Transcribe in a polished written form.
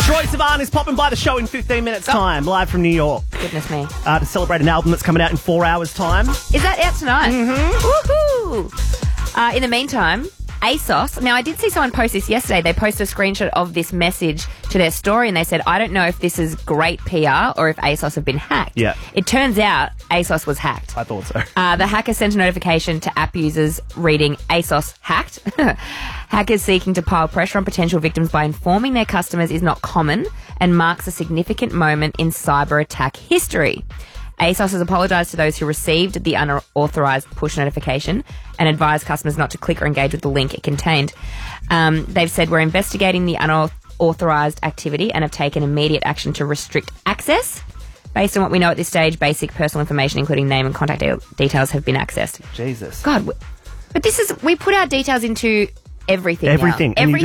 Troye Sivan is popping by the show in 15 minutes' time, live from New York, Goodness me. to celebrate an album that's coming out in 4 hours' time. Is that out tonight? Mm-hmm. Woohoo! In the meantime, ASOS. Now, I did see someone post this yesterday. They posted a screenshot of this message to their story and they said, I don't know if this is great PR or if ASOS have been hacked. Yeah. It turns out ASOS was hacked. I thought so. The hacker sent a notification to app users reading ASOS hacked. Hackers seeking to pile pressure on potential victims by informing their customers is not common and marks a significant moment in cyber attack history. ASOS has apologised to those who received the unauthorised push notification and advised customers not to click or engage with the link it contained. They've said, we're investigating the unauthorised activity and have taken immediate action to restrict access. Based on what we know at this stage, basic personal information, including name and contact details, have been accessed. Jesus. God, but this is, we put our details into everything now. Everything. And